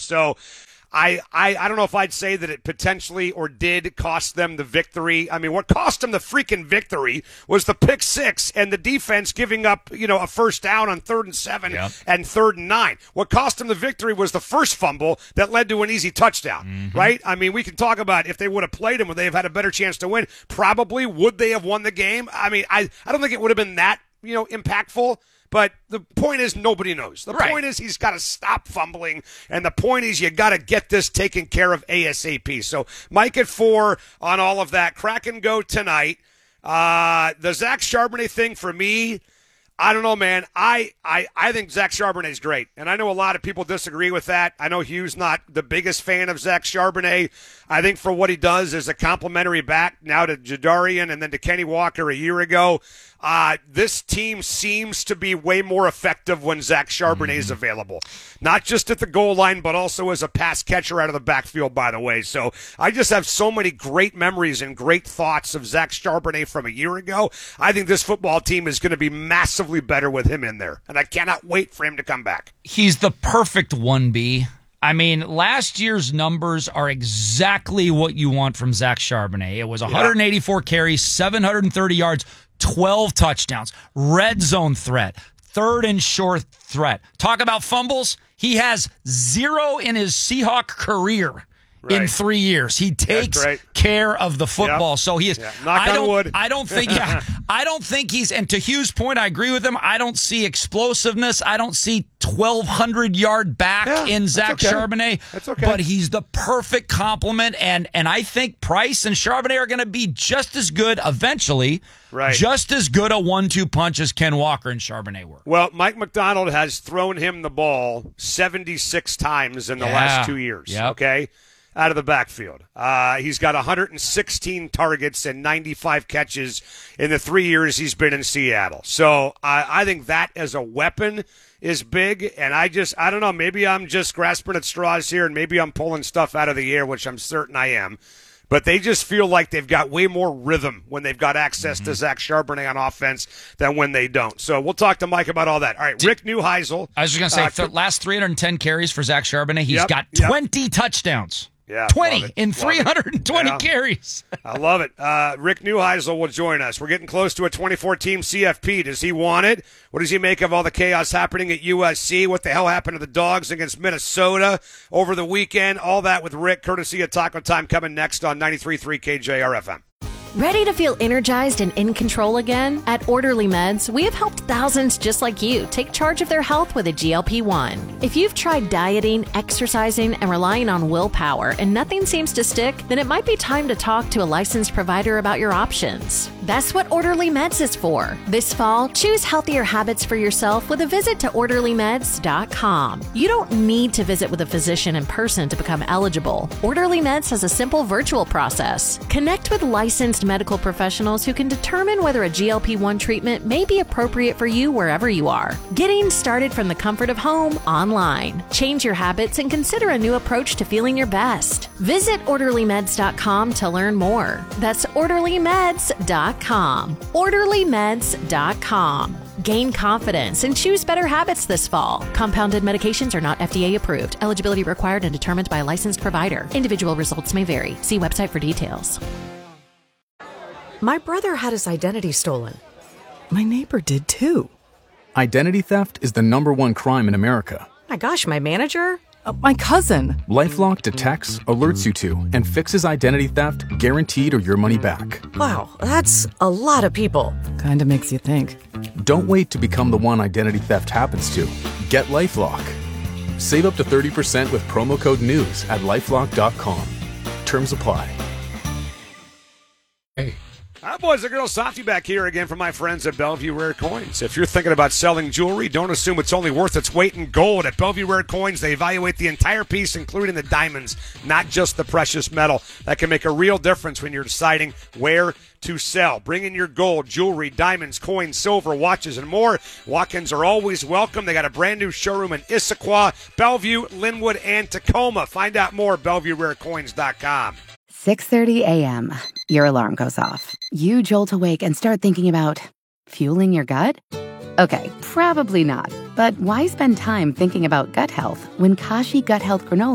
So I don't know if I'd say that it potentially or did cost them the victory. I mean, what cost them the freaking victory was the pick six and the defense giving up, a first down on 3rd and 7 and 3rd and 9. What cost them the victory was the first fumble that led to an easy touchdown, right? I mean, we can talk about if they would have played him, would they have had a better chance to win? Probably. Would they have won the game? I mean, I don't think it would have been that, impactful. But the point is, nobody knows. The point is, he's got to stop fumbling, and the point is, you got to get this taken care of ASAP. So, Mike at 4 on all of that. Crack and go tonight. The Zach Charbonnet thing for me, I don't know, man. I think Zach Charbonnet's great, and I know a lot of people disagree with that. I know Hugh's not the biggest fan of Zach Charbonnet. I think for what he does as a complimentary back now to Jadarian and then to Kenny Walker a year ago, this team seems to be way more effective when Zach Charbonnet is available. Not just at the goal line, but also as a pass catcher out of the backfield, by the way. So I just have so many great memories and great thoughts of Zach Charbonnet from a year ago. I think this football team is going to be massively better with him in there, and I cannot wait for him to come back. He's the perfect 1B. I mean, last year's numbers are exactly what you want from Zach Charbonnet. It was 184 carries, 730 yards, 12 touchdowns, red zone threat, 3rd and short threat. Talk about fumbles. He has 0 in his Seahawk career in 3 years. He takes care of the football. So he is. Knock on wood. I don't think he's, and to Hugh's point, I agree with him. I don't see explosiveness. I don't see 1,200-yard back in Zach Charbonnet. That's okay. But he's the perfect complement, and I think Price and Charbonnet are going to be just as good eventually. Right. Just as good a 1-2 punch as Ken Walker and Charbonnet were. Well, Mike McDonald has thrown him the ball 76 times in the last 2 years, okay, out of the backfield. He's got 116 targets and 95 catches in the 3 years he's been in Seattle. So I think that as a weapon is big, and I don't know, maybe I'm just grasping at straws here, and maybe I'm pulling stuff out of the air, which I'm certain I am. But they just feel like they've got way more rhythm when they've got access to Zach Charbonnet on offense than when they don't. So we'll talk to Mike about all that. All right, Rick Neuheisel. I was just going to say, last 310 carries for Zach Charbonnet, he's got 20 touchdowns. Yeah, 20 in 320 carries. I love it. Rick Neuheisel will join us. We're getting close to a 24-team CFP. Does he want it? What does he make of all the chaos happening at USC? What the hell happened to the Dogs against Minnesota over the weekend? All that with Rick, courtesy of Taco Time, coming next on 93.3 KJRFM. Ready to feel energized and in control again? At Orderly Meds, we have helped thousands just like you take charge of their health with a GLP-1. If you've tried dieting, exercising, and relying on willpower and nothing seems to stick, then it might be time to talk to a licensed provider about your options. That's what Orderly Meds is for. This fall, choose healthier habits for yourself with a visit to OrderlyMeds.com. You don't need to visit with a physician in person to become eligible. Orderly Meds has a simple virtual process. Connect with licensed medical professionals who can determine whether a GLP-1 treatment may be appropriate for you wherever you are. Getting started from the comfort of home online. Change your habits and consider a new approach to feeling your best. Visit OrderlyMeds.com to learn more. That's OrderlyMeds.com. OrderlyMeds.com. Gain confidence and choose better habits this fall. Compounded medications are not FDA approved. Eligibility required and determined by a licensed provider. Individual results may vary. See website for details. My brother had his identity stolen. My neighbor did too. Identity theft is the #1 crime in America. My gosh, my manager? My cousin. LifeLock detects, alerts you to, and fixes identity theft guaranteed or your money back. Wow, that's a lot of people. Kinda makes you think. Don't wait to become the one identity theft happens to. Get LifeLock. Save up to 30% with promo code NEWS at LifeLock.com. Terms apply. Hey. Hi, boys and girls. Softy back here again from my friends at Bellevue Rare Coins. If you're thinking about selling jewelry, don't assume it's only worth its weight in gold. At Bellevue Rare Coins, they evaluate the entire piece, including the diamonds, not just the precious metal. That can make a real difference when you're deciding where to sell. Bring in your gold, jewelry, diamonds, coins, silver, watches, and more. Walk-ins are always welcome. They got a brand new showroom in Issaquah, Bellevue, Linwood, and Tacoma. Find out more at BellevueRareCoins.com. 6:30 a.m. Your alarm goes off. You jolt awake and start thinking about fueling your gut? Okay, probably not. But why spend time thinking about gut health when Kashi Gut Health Granola